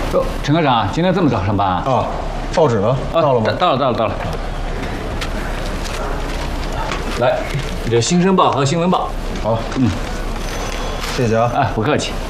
哟，陈科长，今天这么早上班啊？ 啊，报纸呢？到了吗？ 到了。来，你这《新生报》和《新闻报》。 好，谢谢啊。 哎，不客气。